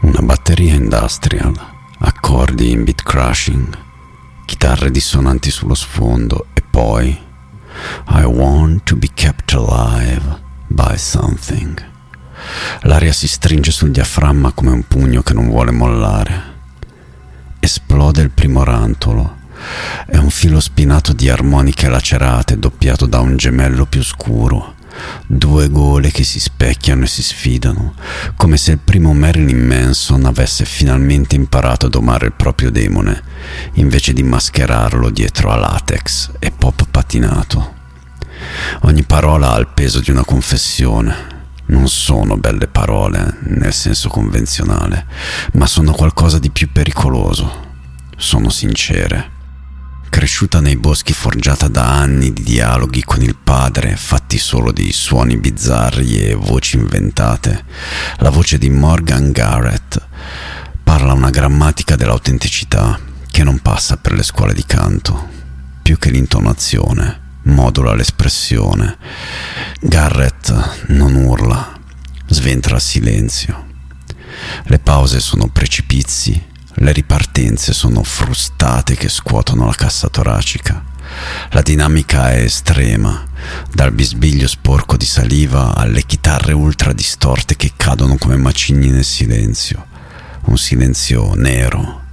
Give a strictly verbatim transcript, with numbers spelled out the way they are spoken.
Una batteria industrial, accordi in beat crashing, chitarre dissonanti sullo sfondo e poi I want to be kept alive by something. L'aria si stringe sul diaframma come un pugno che non vuole mollare. Esplode il primo rantolo. È un filo spinato di armoniche lacerate doppiato da un gemello più scuro. Due gole che si specchiano e si sfidano, come se il primo Marilyn Manson avesse finalmente imparato a domare il proprio demone, invece di mascherarlo dietro a latex e pop patinato. Ogni parola ha il peso di una confessione. Non sono belle parole nel senso convenzionale, ma sono qualcosa di più pericoloso. Sono sincere. Cresciuta nei boschi, forgiata da anni di dialoghi con il padre, fatti solo di suoni bizzarri e voci inventate, la voce di Morgan Garrett parla una grammatica dell'autenticità che non passa per le scuole di canto. Più che l'intonazione, modula l'espressione. Garrett non urla, sventra il silenzio. Le pause sono precipizi. Le ripartenze sono frustate che scuotono la cassa toracica. La dinamica è estrema, dal bisbiglio sporco di saliva alle chitarre ultra distorte che cadono come macigni nel silenzio. Un silenzio nero,